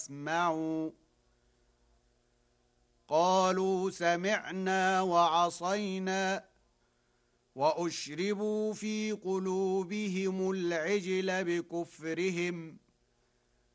اسمعوا قالوا سمعنا وعصينا وأشربوا في قلوبهم العجل بكفرهم